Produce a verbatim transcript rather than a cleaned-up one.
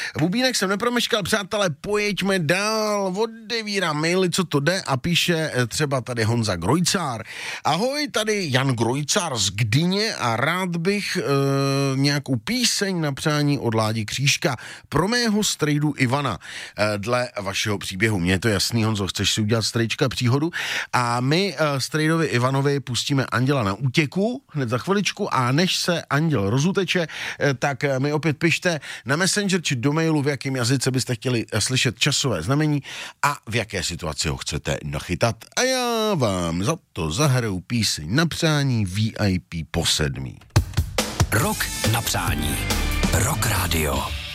Bubínek jsem nepromeškal, přátelé, pojďme dál, odevírám maily, co to jde a píše třeba tady Honza Grojcár. Ahoj, tady Jan Grojcár z Gdyně a rád bych e, nějakou píseň na přání od Ládi Křížka pro mého strejdu Ivana. E, dle vašeho příběhu, mně je to jasný, Honzo, chceš si udělat strejčka příhodu a my e, strejdovi Ivanovi pustíme Anděla na útěku hned za chviličku a než se Anděl rozuteče, e, tak mi opět pište na Messenger či do mailu, v jakém jazyce byste chtěli slyšet časové znamení a v jaké situaci ho chcete nachytat. A já vám za to zahraju píseň na přání V I P po sedmý. Rok na přání. Rock Radio.